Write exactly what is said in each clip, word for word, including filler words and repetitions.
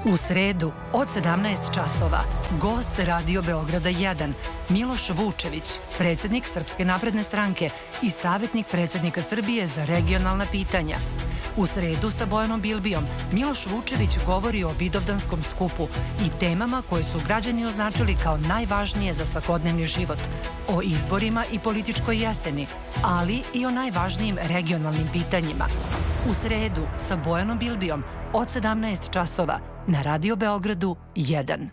U sredu od sedamnaest časova gost Radio Beograda jedan Miloš Vučević, predsjednik Srpske napredne stranke i savjetnik predsjednika Srbije za regionalna pitanja. U sredu sa Bojanom Bilbijom Miloš Vučević govori o Vidovdanskom skupu i temama koje su građani označili kao najvažnije za svakodnevni život, o izborima i političkoj jeseni, ali i o najvažnijim regionalnim pitanjima. U sredu sa Bojanom Bilbijom od sedamnaest časova na Radio Beogradu jedan.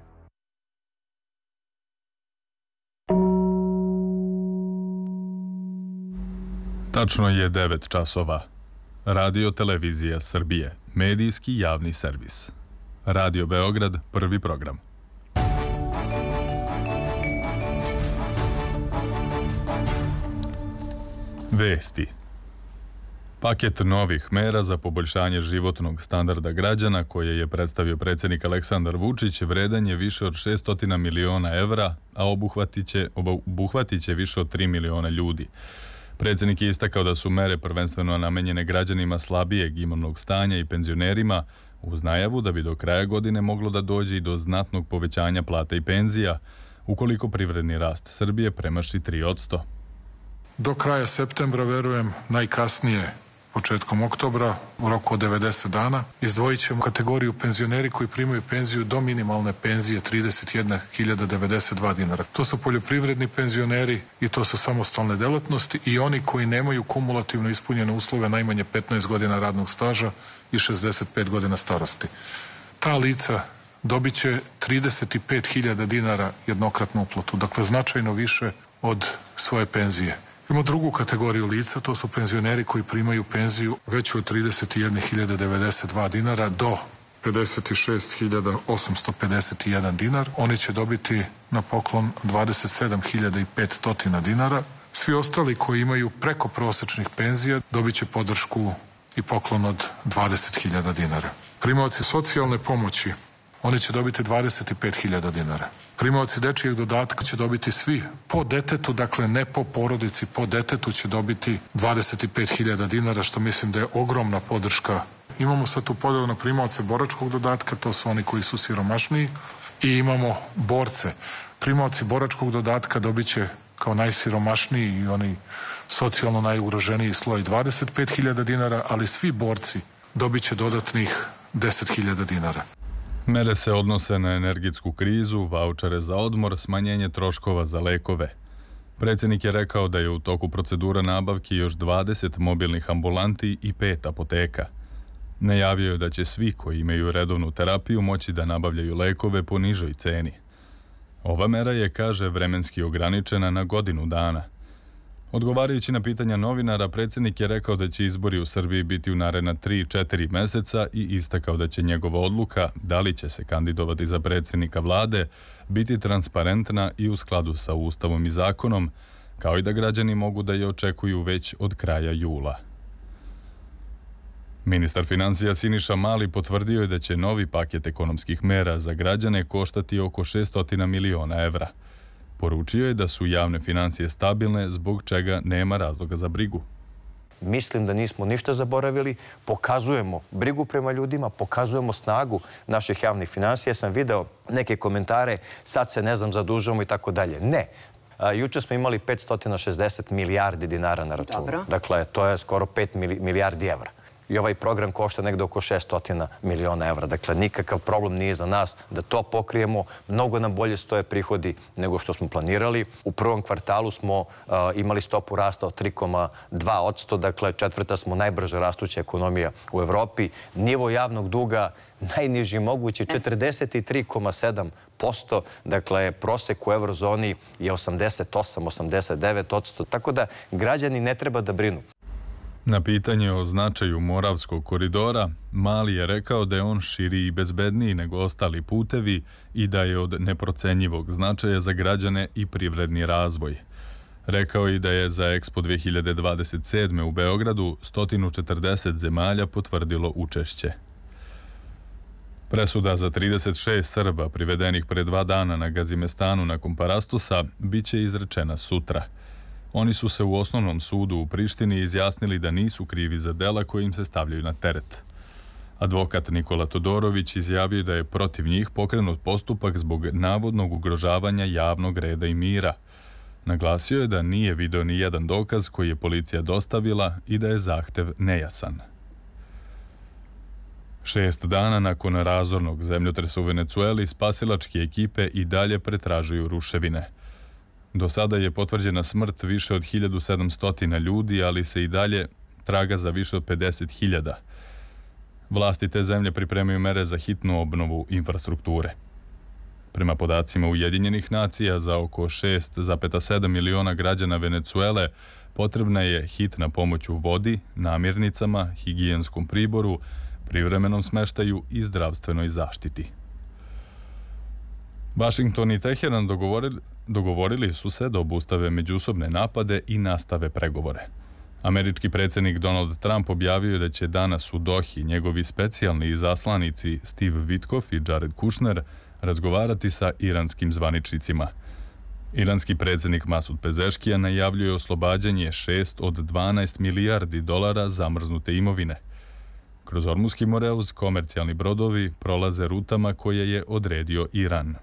Tačno je devet časova. Radio Televizija Srbije, medijski javni servis. Radio Beograd, prvi program. Vesti. Paket novih mera za poboljšanje životnog standarda građana koje je predstavio predsjednik Aleksandar Vučić vredan je više od šesto miliona evra, a obuhvatit će, obuhvatit će više od tri miliona ljudi. Predsjednik je istakao da su mere prvenstveno namenjene građanima slabijeg imovnog stanja i penzionerima, uz najavu da bi do kraja godine moglo da dođe i do znatnog povećanja plata i penzija, ukoliko privredni rast Srbije premaši tri posto. Do kraja septembra, verujem, najkasnije početkom oktobra, u roku od devedeset dana, izdvojit ćemo kategoriju penzioneri koji primaju penziju do minimalne penzije trideset jedna hiljada devedeset dva dinara. To su poljoprivredni penzioneri i to su samostalne delatnosti i oni koji nemaju kumulativno ispunjene uslove najmanje petnaest godina radnog staža i šezdeset pet godina starosti. Ta lica dobit će trideset pet hiljada dinara jednokratnu uplatu, dakle značajno više od svoje penzije. Imamo drugu kategoriju lica, to su penzioneri koji primaju penziju veću od trideset jedna hiljada devedeset dva dinara do pedeset šest hiljada osamsto pedeset jedan dinar. Oni će dobiti na poklon dvadeset sedam hiljada petsto dinara. Svi ostali koji imaju preko prosečnih penzija dobit će podršku i poklon od dvadeset hiljada dinara. Primaoci socijalne pomoći, oni će dobiti dvadeset pet hiljada dinara. Primaoci dečijeg dodatka će dobiti svi po detetu, dakle ne po porodici, po detetu će dobiti dvadeset pet hiljada dinara, što mislim da je ogromna podrška. Imamo sad tu podelu na primaoce boračkog dodatka, to su oni koji su siromašniji, i imamo borce. Primaoci boračkog dodatka dobit će kao najsiromašniji i oni socijalno najugroženiji sloj dvadeset pet hiljada dinara, ali svi borci dobit će dodatnih deset hiljada dinara. Mere se odnose na energetsku krizu, vaučere za odmor, smanjenje troškova za lekove. Predsjednik je rekao da je u toku procedura nabavki još dvadeset mobilnih ambulanti i pet apoteka. Najavio je da će svi koji imaju redovnu terapiju moći da nabavljaju lekove po nižoj ceni. Ova mera je, kaže, vremenski ograničena na godinu dana. Odgovarajući na pitanja novinara, predsjednik je rekao da će izbori u Srbiji biti u naredna tri četiri meseca i istakao da će njegova odluka, da li će se kandidovati za predsjednika vlade, biti transparentna i u skladu sa Ustavom i zakonom, kao i da građani mogu da je očekuju već od kraja jula. Ministar financija Siniša Mali potvrdio je da će novi paket ekonomskih mera za građane koštati oko šesto miliona evra. Poručio je da su javne financije stabilne, zbog čega nema razloga za brigu. Mislim da nismo ništa zaboravili, pokazujemo brigu prema ljudima, pokazujemo snagu naših javnih financija. Ja sam video neke komentare, sad se ne znam zadužujemo i tako dalje. Ne. Juče smo imali petsto šezdeset milijardi dinara na računu. Dobro. Dakle, to je skoro pet milijardi evra. I ovaj program košta negde oko šesto miliona evra. Dakle, nikakav problem nije za nas da to pokrijemo. Mnogo nam bolje stoje prihodi nego što smo planirali. U prvom kvartalu smo uh, imali stopu rasta od tri zarez dva posto. Dakle, četvrta smo najbrže rastuća ekonomija u Evropi. Nivo javnog duga najniži mogući, četrdeset tri zarez sedam posto. Dakle, prosek u eurozoni je osamdeset osam osamdeset devet posto. Tako da građani ne treba da brinu. Na pitanje o značaju Moravskog koridora, Mali je rekao da je on širi i bezbedniji nego ostali putevi i da je od neprocenjivog značaja za građane i privredni razvoj. Rekao je i da je za Expo dve hiljade dvadeset sedme u Beogradu sto četrdeset zemalja potvrdilo učešće. Presuda za trideset šest Srba privedenih pre dva dana na Gazimestanu nakon Parastosa biće izrečena sutra. Oni su se u osnovnom sudu u Prištini izjasnili da nisu krivi za dela koje im se stavljaju na teret. Advokat Nikola Todorović izjavio da je protiv njih pokrenut postupak zbog navodnog ugrožavanja javnog reda i mira. Naglasio je da nije video ni jedan dokaz koji je policija dostavila i da je zahtev nejasan. Šest dana nakon razornog zemljotresa u Venecueli, spasilačke ekipe i dalje pretražuju ruševine. Do sada je potvrđena smrt više od hiljadu sedamsto ljudi, ali se i dalje traga za više od pedeset hiljada. Vlasti te zemlje pripremaju mere za hitnu obnovu infrastrukture. Prema podacima Ujedinjenih nacija, za oko šest zarez sedam miliona građana Venecuele potrebna je hitna pomoć u vodi, namirnicama, higijenskom priboru, privremenom smeštaju i zdravstvenoj zaštiti. Vašington i Teheran dogovorili, dogovorili su se da obustave međusobne napade i nastave pregovore. Američki predsjednik Donald Trump objavio da će danas u Dohi njegovi specijalni izaslanici Steve Witkoff i Jared Kushner razgovarati sa iranskim zvaničnicima. Iranski predsjednik Masud Pezeškija najavljuje oslobađanje šest od dvanaest milijardi dolara zamrznute imovine. Kroz Ormuski moreuz komercijalni brodovi prolaze rutama koje je odredio Iran.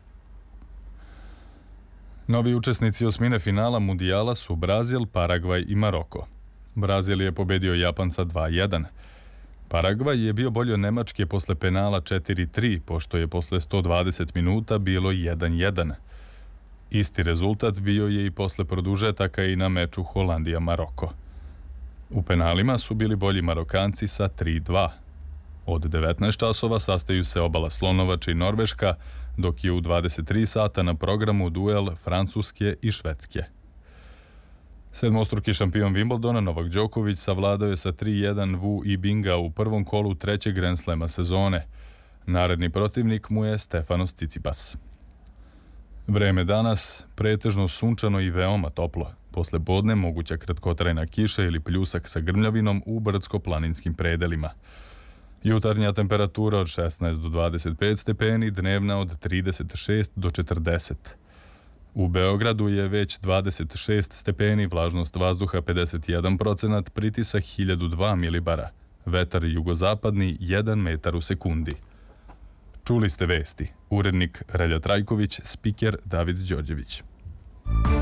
Novi učesnici osmine finala Mundijala su Brazil, Paragvaj i Maroko. Brazil je pobedio Japanca dva jedan. Paragvaj je bio bolji od Nemačke posle penala četiri tri, pošto je posle sto dvadeset minuta bilo jedan jedan. Isti rezultat bio je i posle produžetaka i na meču Holandija-Maroko. U penalima su bili bolji Marokanci sa tri dva. Od devetnaest časova sastaju se Obala Slonovača i Norveška, dok je u dvadeset tri sata na programu duel Francuske i Švedske. Sedmostruki šampion Wimbledona Novak Đoković savladao je sa tri jedan Wu Yibinga u prvom kolu trećeg Grand Slema sezone. Naredni protivnik mu je Stefanos Tsitsipas. Vreme danas pretežno sunčano i veoma toplo. Posle podne moguća kratkotrajna kiša ili pljusak sa grmljavinom u brdsko-planinskim predelima. Jutarnja temperatura od šesnaest do dvadeset pet stepeni, dnevna od trideset šest do četrdeset. U Beogradu je već dvadeset šest stepeni, vlažnost vazduha pedeset jedan procenat, pritisak hiljadu dva milibara, vetar jugozapadni jedan metar u sekundi. Čuli ste vesti. Urednik Relja Trajković, spiker David Đorđević.